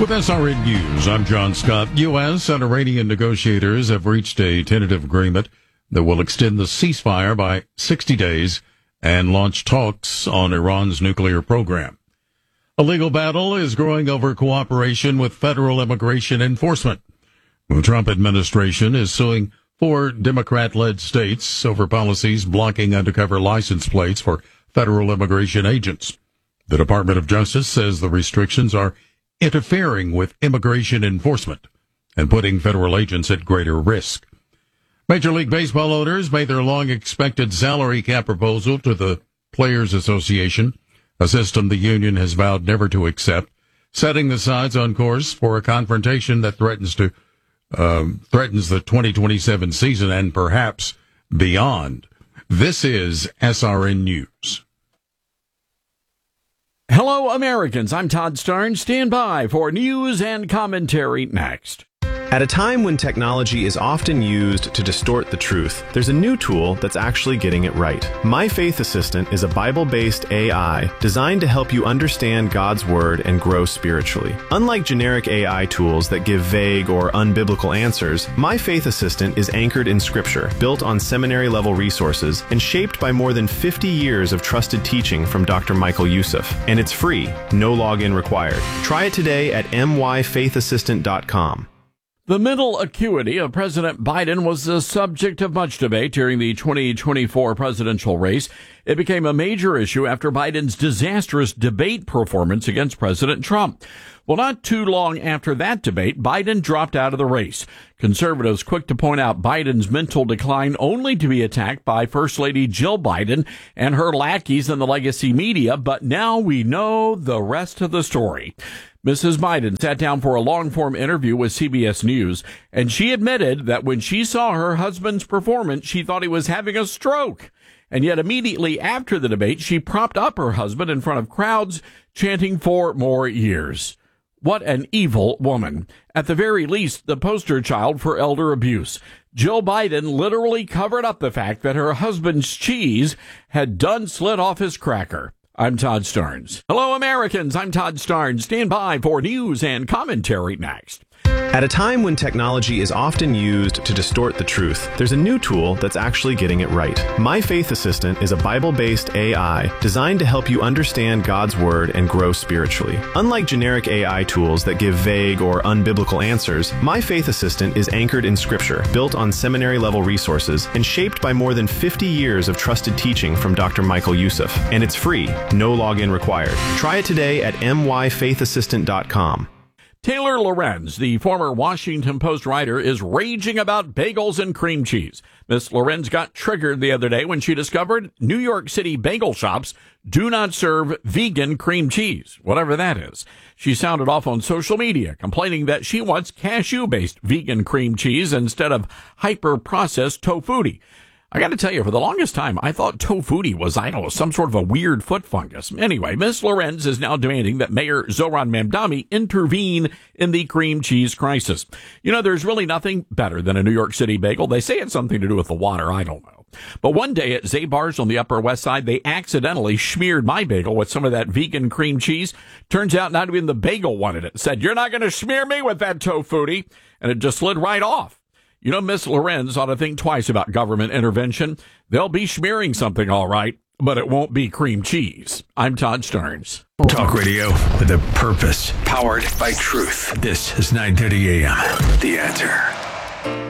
With SRN News, I'm John Scott. U.S. and Iranian negotiators have reached a tentative agreement that will extend the ceasefire by 60 days and launch talks on Iran's nuclear program. A legal battle is growing over cooperation with federal immigration enforcement. The Trump administration is suing 4 Democrat-led states over policies blocking undercover license plates for federal immigration agents. The Department of Justice says the restrictions are interfering with immigration enforcement and putting federal agents at greater risk. Major League Baseball owners made their long-expected salary cap proposal to the Players Association, a system the union has vowed never to accept, setting the sides on course for a confrontation that threatens the 2027 season and perhaps beyond. This is SRN News. Hello, Americans. I'm Todd Starnes. Stand by for news and commentary next. At a time when technology is often used to distort the truth, there's a new tool that's actually getting it right. My Faith Assistant is a Bible-based AI designed to help you understand God's Word and grow spiritually. Unlike generic AI tools that give vague or unbiblical answers, My Faith Assistant is anchored in Scripture, built on seminary-level resources, and shaped by more than 50 years of trusted teaching from Dr. Michael Youssef. And it's free, no login required. Try it today at myfaithassistant.com. The mental acuity of President Biden was the subject of much debate during the 2024 presidential race. It became a major issue after Biden's disastrous debate performance against President Trump. Well, not too long after that debate, Biden dropped out of the race. Conservatives quick to point out Biden's mental decline, only to be attacked by First Lady Jill Biden and her lackeys in the legacy media. But now we know the rest of the story. Mrs. Biden sat down for a long-form interview with CBS News, and she admitted that when she saw her husband's performance, she thought he was having a stroke. And yet immediately after the debate, she propped up her husband in front of crowds, chanting 4 more years. What an evil woman. At the very least, the poster child for elder abuse. Jill Biden literally covered up the fact that her husband's cheese had done slid off his cracker. I'm Todd Starnes. Hello, Americans. I'm Todd Starnes. Stand by for news and commentary next. At a time when technology is often used to distort the truth, there's a new tool that's actually getting it right. My Faith Assistant is a Bible-based AI designed to help you understand God's Word and grow spiritually. Unlike generic AI tools that give vague or unbiblical answers, My Faith Assistant is anchored in Scripture, built on seminary-level resources, and shaped by more than 50 years of trusted teaching from Dr. Michael Youssef. And it's free, no login required. Try it today at myfaithassistant.com. Taylor Lorenz, the former Washington Post writer, is raging about bagels and cream cheese. Miss Lorenz got triggered the other day when she discovered New York City bagel shops do not serve vegan cream cheese, whatever that is. She sounded off on social media, complaining that she wants cashew-based vegan cream cheese instead of hyper-processed tofutti. I got to tell you, for the longest time, I thought tofutti was, some sort of a weird foot fungus. Anyway, Ms. Lorenz is now demanding that Mayor Zohran Mamdani intervene in the cream cheese crisis. You know, there's really nothing better than a New York City bagel. They say it's something to do with the water. I don't know. But one day at Zabar's on the Upper West Side, they accidentally smeared my bagel with some of that vegan cream cheese. Turns out not even the bagel wanted it. Said, "You're not going to smear me with that tofutti." And it just slid right off. You know, Miss Lorenz ought to think twice about government intervention. They'll be smearing something all right, but it won't be cream cheese. I'm Todd Starnes. Talk radio with a purpose, powered by truth. This is 9:30 a.m. The Answer.